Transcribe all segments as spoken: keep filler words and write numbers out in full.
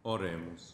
Oremus.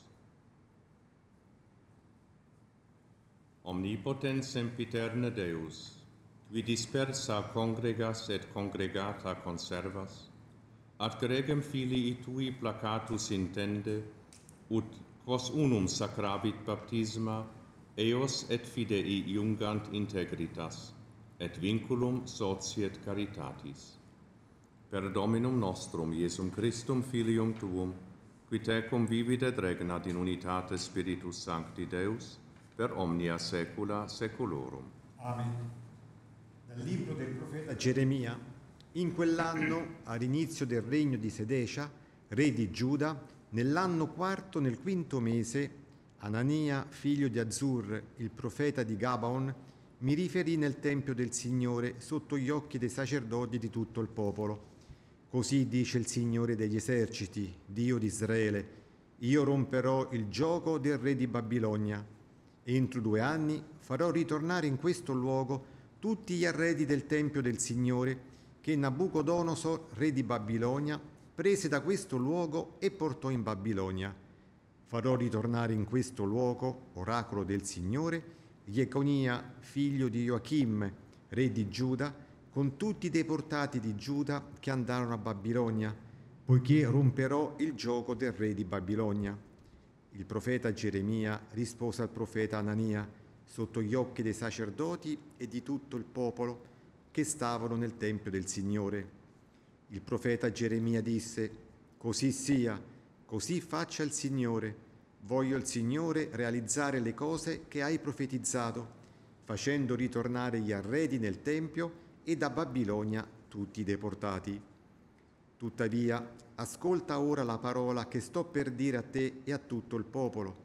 Omnipotens sempiterne Deus, qui dispersa congregas et congregata conservas, ad gregem filii tui placatus intende, ut quos unum sacravit baptisma, eos et fidei iungant integritas, et vinculum societ caritatis. Per Dominum nostrum, Iesum Christum, Filium Tuum, qui tecum vivit et regnat in unitate Spiritus Sancti Deus, per omnia saecula saeculorum. Amen. Dal libro del profeta Geremia. In quell'anno, all'inizio del regno di Sedecia, re di Giuda, nell'anno quarto, nel quinto mese, Anania, figlio di Azur, il profeta di Gabaon, mi riferì nel tempio del Signore sotto gli occhi dei sacerdoti di tutto il popolo. Così dice il Signore degli eserciti, Dio di Israele: io romperò il giogo del re di Babilonia. Entro due anni farò ritornare in questo luogo tutti gli arredi del tempio del Signore che Nabucodonosor, re di Babilonia, prese da questo luogo e portò in Babilonia. Farò ritornare in questo luogo, oracolo del Signore, Jeconia, figlio di Joachim, re di Giuda, con tutti i deportati di Giuda che andarono a Babilonia, poiché romperò il giogo del re di Babilonia. Il profeta Geremia rispose al profeta Anania sotto gli occhi dei sacerdoti e di tutto il popolo che stavano nel tempio del Signore. Il profeta Geremia disse: così sia, così faccia il Signore. Voglio il Signore realizzare le cose che hai profetizzato, facendo ritornare gli arredi nel tempio e da Babilonia tutti i deportati. Tuttavia, ascolta ora la parola che sto per dire a te e a tutto il popolo.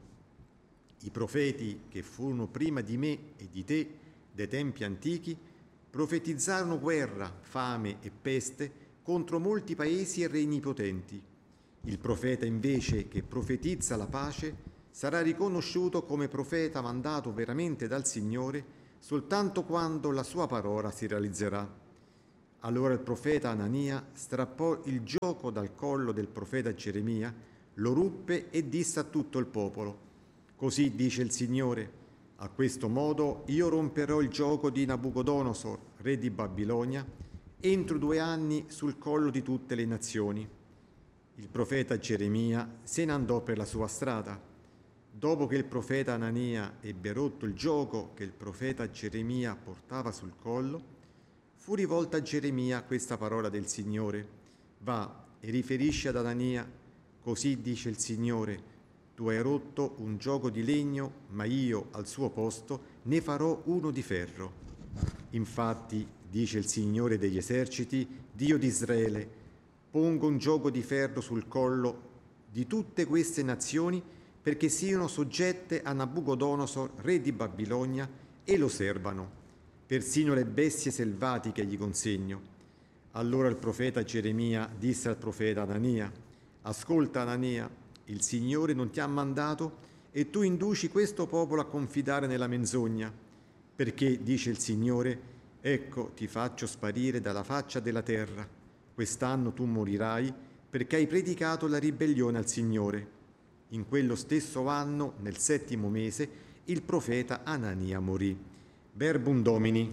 I profeti che furono prima di me e di te, dei tempi antichi, profetizzarono guerra, fame e peste contro molti paesi e regni potenti. Il profeta invece che profetizza la pace sarà riconosciuto come profeta mandato veramente dal Signore soltanto quando la sua parola si realizzerà. Allora il profeta Anania strappò il gioco dal collo del profeta Geremia, lo ruppe e disse a tutto il popolo: così dice il Signore: a questo modo io romperò il gioco di Nabucodonosor, re di Babilonia, entro due anni sul collo di tutte le nazioni. Il profeta Geremia se ne andò per la sua strada. Dopo che il profeta Anania ebbe rotto il gioco che il profeta Geremia portava sul collo, fu rivolta a Geremia questa parola del Signore: va e riferisci ad Anania, così dice il Signore: tu hai rotto un gioco di legno, ma io al suo posto ne farò uno di ferro. Infatti, dice il Signore degli eserciti, Dio di Israele, pongo un gioco di ferro sul collo di tutte queste nazioni perché siano soggette a Nabucodonosor, re di Babilonia, e lo servano. Persino le bestie selvatiche gli consegno. Allora il profeta Geremia disse al profeta Anania: ascolta Anania, il Signore non ti ha mandato e tu induci questo popolo a confidare nella menzogna. Perché, dice il Signore, ecco ti faccio sparire dalla faccia della terra. Quest'anno tu morirai perché hai predicato la ribellione al Signore. In quello stesso anno, nel settimo mese, il profeta Anania morì. Verbum Domini.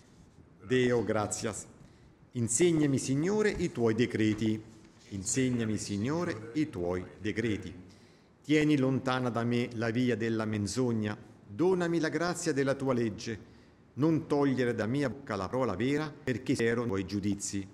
Deo gratias. Insegnami, Signore, i tuoi decreti. Insegnami, Signore, i tuoi decreti. Tieni lontana da me la via della menzogna. Donami la grazia della tua legge. Non togliere da mia bocca la parola vera, perché erano i tuoi giudizi.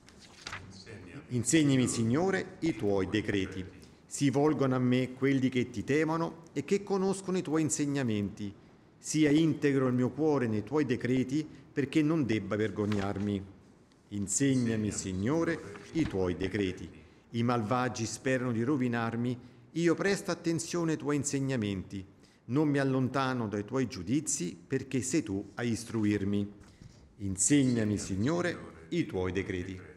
Insegnami, Signore, i tuoi decreti. Si volgono a me quelli che ti temono e che conoscono i tuoi insegnamenti. Sia integro il mio cuore nei tuoi decreti, perché non debba vergognarmi. Insegnami, Signore, i tuoi decreti. I malvagi sperano di rovinarmi, io presto attenzione ai tuoi insegnamenti. Non mi allontano dai tuoi giudizi, perché sei tu a istruirmi. Insegnami, Signore, i tuoi decreti.